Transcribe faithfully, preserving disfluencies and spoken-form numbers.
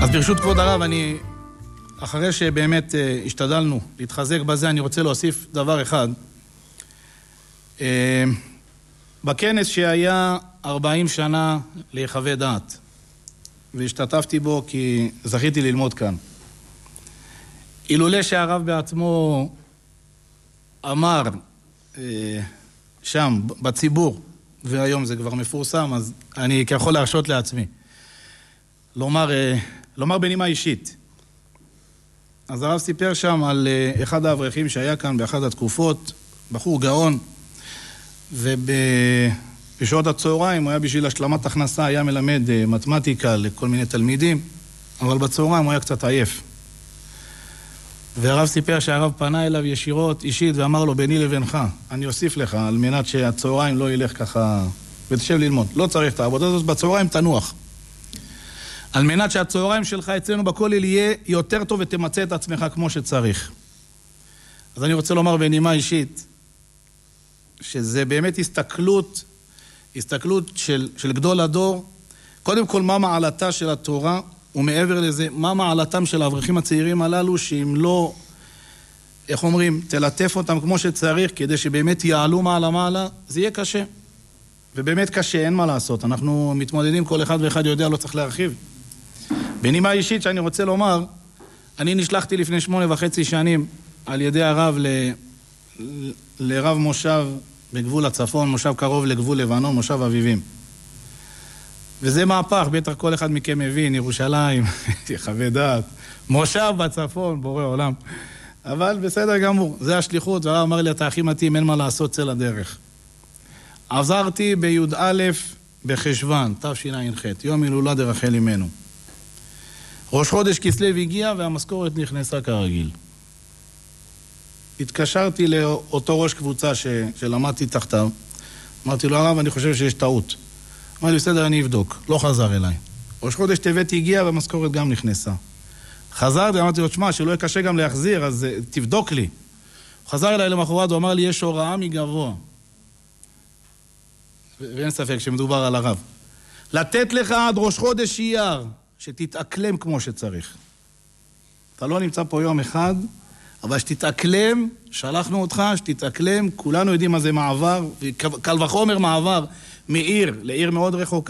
אז ברשות כבוד הרב, אני, אחרי שבאמת uh, השתדלנו להתחזק בזה, אני רוצה להוסיף דבר אחד. Uh, בכנס שהיה ארבעים שנה להיחווה דעת, והשתתפתי בו כי זכיתי ללמוד כאן. אילולא שהרב בעצמו אמר uh, שם, בציבור, והיום זה כבר מפורסם, אז אני יכול להרשות לעצמי. לומר, לומר בנימה אישית. אז הרב סיפר שם על אחד האברכים שהיה כאן באחת התקופות, בחור גאון, ובשעות הצהריים הוא היה בשביל השלמת הכנסה, היה מלמד מתמטיקה לכל מיני תלמידים, אבל בצהריים הוא היה קצת עייף. והרב סיפר שהרב פנה אליו ישירות, אישית, ואמר לו, ביני לבינך, אני אוסיף לך, על מנת שהצהריים לא ילך ככה, ותשב ללמוד. לא צריך את העבודה הזאת, בצהריים תנוח. על מנת שהצהריים שלך אצלנו בכולל יהיה יותר טוב ותמצא את עצמך כמו שצריך. אז אני רוצה לומר בנימה אישית, שזה באמת הסתכלות, הסתכלות של, של גדול הדור. קודם כל, מה מעלתה של התורה, ומעבר לזה, מה מעלתם של האברכים הצעירים הללו, שאם לא, איך אומרים, תלטף אותם כמו שצריך, כדי שבאמת יעלו מעלה מעלה, זה יהיה קשה. ובאמת קשה, אין מה לעשות. אנחנו מתמודדים, כל אחד ואחד יודע, לא צריך להרחיב. בנימה אישית שאני רוצה לומר, אני נשלחתי לפני שמונה וחצי שנים על ידי הרב ל... לרב מושב בגבול הצפון, מושב קרוב לגבול לבנון, מושב אביבים. וזה מהפך, בטח כל אחד מכם מבין, ירושלים, יחווה דעת, מושב בצפון, בורא עולם. אבל בסדר גמור, זה השליחות, והרב אמר לי, אתה הכי מתאים, אין מה לעשות, צא לדרך. עזרתי בי"א בחשוון, תשע"ח, יום הילולת רחל אמנו. ראש חודש כסלו הגיע והמשכורת נכנסה כרגיל. התקשרתי לאותו ראש קבוצה ש... שלמדתי תחתיו. אמרתי לו, הרב, אני חושב שיש טעות. אמר לי, בסדר, אני אבדוק. לא חזר אליי. ראש חודש טבת הגיע והמשכורת גם נכנסה. חזרתי, אמרתי לו, תשמע, שלא יהיה קשה גם להחזיר, אז תבדוק לי. הוא חזר אליי למחרת, הוא אמר לי, יש הוראה מגבוה. ואין ספק שמדובר על הרב. לתת לך עד ראש חודש אייר, שתתאקלם כמו שצריך. אתה לא נמצא פה יום אחד, אבל שתתאקלם, שלחנו אותך, שתתאקלם, כולנו יודעים מה זה מעבר, קל וחומר מעבר מעיר לעיר מאוד רחוקה.